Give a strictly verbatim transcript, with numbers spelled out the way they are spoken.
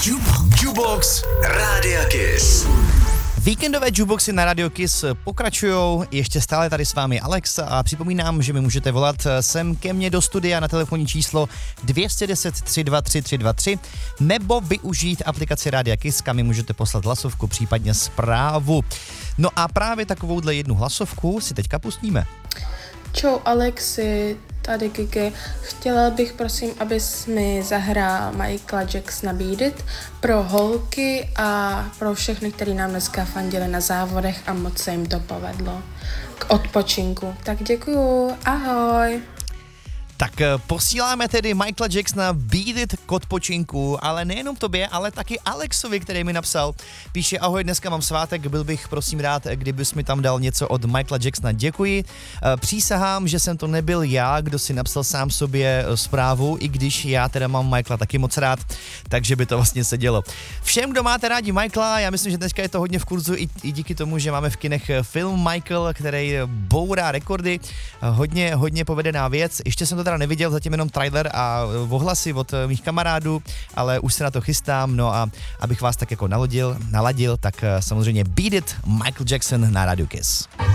Jukebox Rádia Kiss. Víkendové jukeboxy na Radio Kiss pokračujou, ještě stále tady s vámi Alex a připomínám, že mi můžete volat sem ke mně do studia na telefonní číslo dvě set deset tři dva tři tři dva tři nebo využít aplikaci Rádia Kiss, kam mi můžete poslat hlasovku, případně zprávu. No a právě takovouhle jednu hlasovku si teďka pustíme. Čau Alexi, tady Kiki. Chtěla bych prosím, abys mi zahrál Michaela Jacksona Beat It pro holky a pro všechny, kteří nám dneska fandili na závodech a moc se jim to povedlo k odpočinku. Tak děkuju, ahoj. Tak posíláme tedy Michaela Jacksona Beat It k odpočinku, ale nejenom tobě, ale taky Alexovi, který mi napsal. Píše, ahoj, dneska mám svátek, byl bych prosím rád, kdybys mi tam dal něco od Michaela Jacksona, děkuji. Přísahám, že jsem to nebyl já, kdo si napsal sám sobě zprávu, i když já teda mám Michaela taky moc rád, takže by to vlastně sedělo. Všem, kdo máte rádi Michaela, já myslím, že dneska je to hodně v kurzu i, i díky tomu, že máme v kinech film Michael, který bourá rekordy, hodně, hodně povedená věc. Ještě jsem to teda neviděl, zatím jenom trailer a ohlasy od mých kamarádů, ale už se na to chystám, no a abych vás tak jako naladil, naladil tak samozřejmě Beat It, Michael Jackson na Radio Kiss.